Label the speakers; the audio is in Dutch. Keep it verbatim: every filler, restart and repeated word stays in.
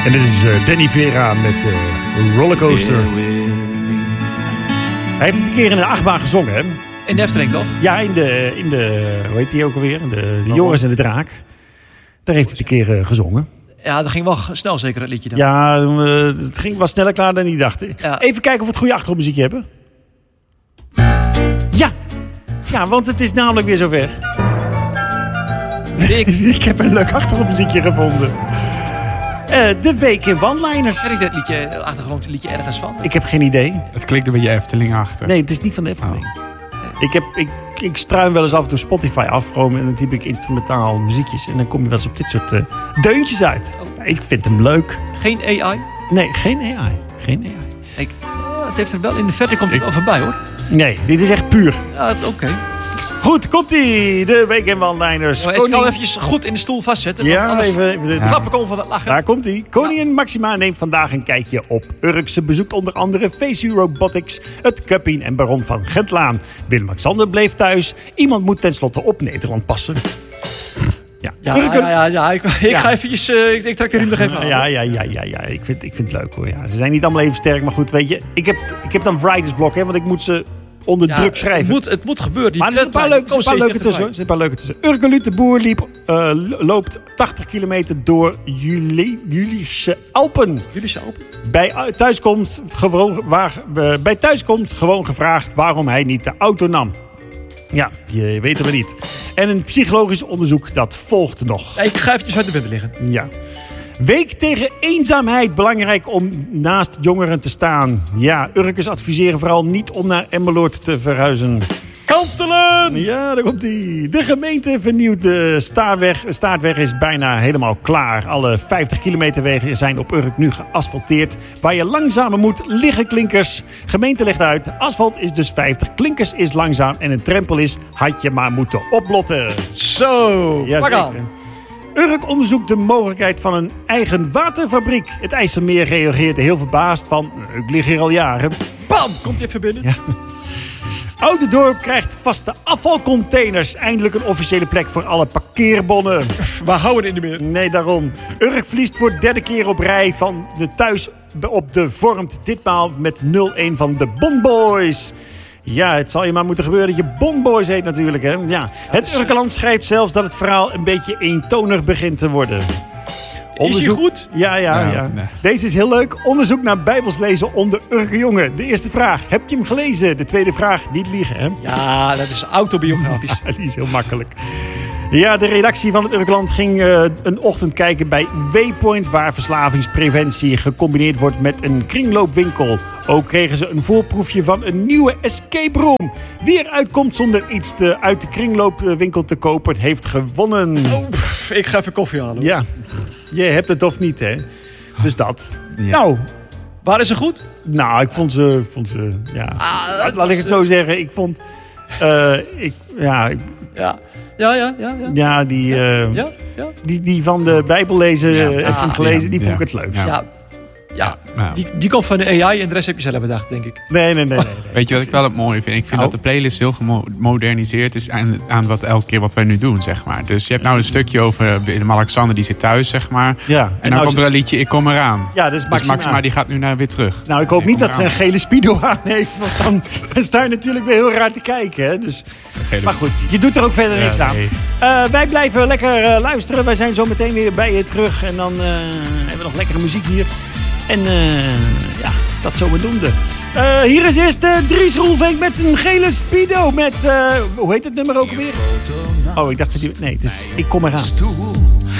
Speaker 1: En dit is uh, Danny Vera met uh, Rollercoaster. Hij heeft het een keer in de achtbaan gezongen, hè?
Speaker 2: In de Efteling, toch?
Speaker 1: Ja, in de, in de hoe heet die ook alweer? De, de Joris en de Draak. Daar heeft hij het een keer uh, gezongen.
Speaker 2: Ja, dat ging wel snel zeker, het liedje dan.
Speaker 1: Ja, uh, het ging wel sneller klaar dan hij dacht. Ja. Even kijken of we het goede achtergrondmuziekje hebben. Ja! Ja, want het is namelijk weer zover. Ik, ik heb een leuk achtergrondmuziekje gevonden. Uh, de week in one-liners.
Speaker 2: Ken ik dat liedje, achtergrondliedje ergens van?
Speaker 1: Ik heb geen idee.
Speaker 3: Het klinkt een beetje Efteling achter.
Speaker 1: Nee, het is niet van de Efteling. Oh. Ik, heb, ik, ik struin wel eens af en toe Spotify af. Gewoon, en dan typ ik instrumentaal muziekjes. En dan kom je wel eens op dit soort uh, deuntjes uit. Oh. Ik vind hem leuk.
Speaker 2: Geen A I?
Speaker 1: Nee, geen A I. Geen A I.
Speaker 2: Ik, uh, het heeft er wel in de verte komt het wel voorbij, hoor.
Speaker 1: Nee, dit is echt puur.
Speaker 2: Ja, oké. Okay.
Speaker 1: Goed, komt-ie. De week in one-liners.
Speaker 2: Ja, ik zal even goed in de stoel vastzetten.
Speaker 1: Ja, even, even de
Speaker 2: ja. trappen komen van het lachen.
Speaker 1: Daar komt-ie. Koningin Maxima neemt vandaag een kijkje op Urk. Ze bezoekt onder andere Face Robotics, het Cuppien en Baron van Gentlaan. Willem-Alexander bleef thuis. Iemand moet tenslotte op Nederland passen. Ja,
Speaker 2: ja, ja, ja, ja. Ik, ik ja. ga eventjes, uh, ik, ik trek de riem nog even aan.
Speaker 1: Ja, ja, ja, ja, ja. Ik, vind, ik vind het leuk hoor. Ja, ze zijn niet allemaal even sterk, maar goed, weet je. Ik heb, ik heb dan writersblok, hè, want ik moet ze onder ja, druk schrijven.
Speaker 2: Het moet, het moet gebeuren. Die
Speaker 1: maar er zitten een paar leuke, een paar leuke tussen. Er zitten een paar leuke tussen. Urkeluut de Boer liep, uh, loopt tachtig kilometer door Juli, Julische Alpen.
Speaker 2: Julische Alpen?
Speaker 1: Bij thuiskomst, gewoon, waar, uh, bij thuiskomst gewoon gevraagd waarom hij niet de auto nam. Ja, je weet het maar niet. En een psychologisch onderzoek, dat volgt nog.
Speaker 2: Ja, ik ga eventjes uit de wind liggen.
Speaker 1: Ja. Week tegen eenzaamheid. Belangrijk om naast jongeren te staan. Ja, Urkers adviseren vooral niet om naar Emmeloord te verhuizen. Kantelen! Ja, daar komt ie. De gemeente vernieuwt de staartweg. De staartweg is bijna helemaal klaar. Alle vijftig kilometer wegen zijn op Urk nu geasfalteerd. Waar je langzamer moet, liggen klinkers. Gemeente legt uit, asfalt is dus vijftig, klinkers is langzaam en een drempel is, had je maar moeten oplotten.
Speaker 2: Zo, ja, pak aan.
Speaker 1: Urk onderzoekt de mogelijkheid van een eigen waterfabriek. Het IJsselmeer reageerde heel verbaasd van, ik lig hier al jaren.
Speaker 2: Bam, komt hij even binnen. Ja.
Speaker 1: Ouderdorp krijgt vaste afvalcontainers. Eindelijk een officiële plek voor alle parkeerbonnen.
Speaker 2: We houden in de meer.
Speaker 1: Nee, daarom. Urk verliest voor de derde keer op rij van de thuis op de Vormt. Ditmaal met nul-een van de Bonboys. Ja, het zal je maar moeten gebeuren dat je Bonboys heet natuurlijk. Hè? Ja. Het Urkeland schrijft zelfs dat het verhaal een beetje eentonig begint te worden.
Speaker 2: Onderzoek... Is hij goed?
Speaker 1: Ja, ja, ja. ja. Nee. Deze is heel leuk. Onderzoek naar Bijbels lezen onder Urkenjongen. De eerste vraag. Heb je hem gelezen? De tweede vraag. Niet liegen, hè?
Speaker 2: Ja, dat is autobiografisch.
Speaker 1: Ja, die is heel makkelijk. Ja, de redactie van het Urkeland ging uh, een ochtend kijken bij Waypoint, waar verslavingspreventie gecombineerd wordt met een kringloopwinkel. Ook kregen ze een voorproefje van een nieuwe escape room. Wie eruit komt zonder iets te, uit de kringloopwinkel te kopen, heeft gewonnen.
Speaker 2: Oh, pff, ik ga even koffie halen.
Speaker 1: Ja, je hebt het of niet, hè? Dus dat. Ja. Nou,
Speaker 2: waar is ze goed?
Speaker 1: Nou, ik vond ze, vond ze ja. Ah, laat ik het zo zeggen. Ik vond, uh, ik, ja... Ik,
Speaker 2: ja. Ja, ja, ja. Ja,
Speaker 1: ja, die, uh, ja, ja. Die, die van de Bijbel lezen, ja. even ah, gelezen, ja, die vond ja. ik het leukst.
Speaker 2: Ja, ja. ja. Die, die komt van de A I en de rest heb je zelf bedacht, denk ik.
Speaker 1: Nee, nee, nee. nee, nee.
Speaker 3: Weet je wat ik wel het mooie vind? Ik vind oh. dat de playlist heel gemoderniseerd is aan, aan wat elke keer wat wij nu doen, zeg maar. Dus je hebt nou een stukje over Willem-Alexander, die zit thuis, zeg maar. Ja. En, en dan komt er een liedje, ik kom eraan.
Speaker 1: Ja, dus Maxima.
Speaker 3: Dus Maxima die gaat nu naar weer terug.
Speaker 1: Nou, ik hoop niet dat ze een gele Speedo aan heeft, want dan, dan sta je natuurlijk weer heel raar te kijken, hè. Dus... Maar goed, je doet er ook verder niks ja, nee. aan. Uh, wij blijven lekker uh, luisteren. Wij zijn zo meteen weer bij je terug. En dan uh, hebben we nog lekkere muziek hier. En uh, ja, dat zodoende. Uh, hier is eerst uh, Dries Roelvink met zijn gele Speedo. Met, uh, hoe heet het nummer ook weer? Oh, ik dacht dat die... Nee, het is Ik kom eraan.